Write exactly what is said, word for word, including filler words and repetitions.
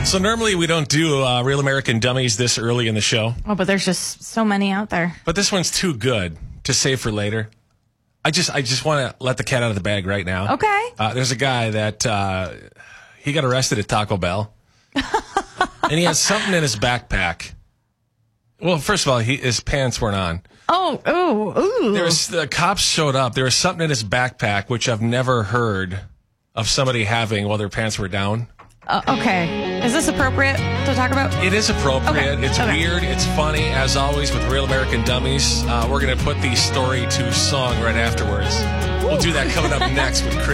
So normally we don't do uh, Real American Dummies this early in the show. Oh, but there's just so many out there. But this one's too good to save for later. I just I just want to let the cat out of the bag right now. Okay. Uh, there's a guy that uh, he got arrested at Taco Bell. And he has something in his backpack. Well, first of all, he, his pants weren't on. Oh, ooh, ooh. There was, the cops showed up. There was something in his backpack, which I've never heard of somebody having while their pants were down. Uh, okay. Is this appropriate to talk about? It is appropriate. Okay. It's Okay. weird. It's funny. As always with Real American Dummies, uh, we're going to put the story to song right afterwards. We'll do that coming up next with Chris.